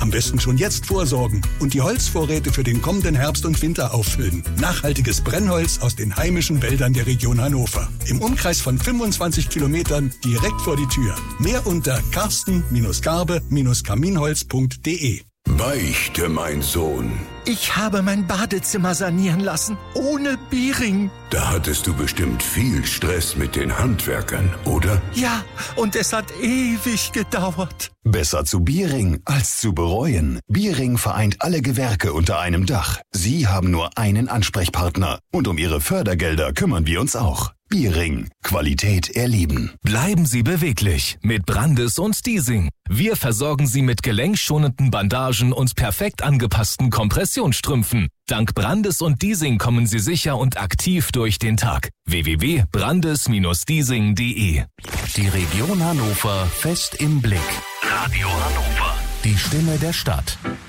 Am besten schon jetzt vorsorgen und die Holzvorräte für den kommenden Herbst und Winter auffüllen. Nachhaltiges Brennholz aus den heimischen Wäldern der Region Hannover. Im Umkreis von 25 Kilometern direkt vor die Tür. Mehr unter karsten-garbe-kaminholz.de. Beichte, mein Sohn. Ich habe mein Badezimmer sanieren lassen, ohne Biering. Da hattest du bestimmt viel Stress mit den Handwerkern, oder? Ja, und es hat ewig gedauert. Besser zu Biering als zu bereuen. Biering vereint alle Gewerke unter einem Dach. Sie haben nur einen Ansprechpartner. Und um Ihre Fördergelder kümmern wir uns auch. Biering. Qualität erleben. Bleiben Sie beweglich mit Brandes und Diesing. Wir versorgen Sie mit gelenkschonenden Bandagen und perfekt angepassten Kompressionsstrümpfen. Dank Brandes und Diesing kommen Sie sicher und aktiv durch den Tag. www.brandes-diesing.de. Die Region Hannover fest im Blick. Radio Hannover. Die Stimme der Stadt.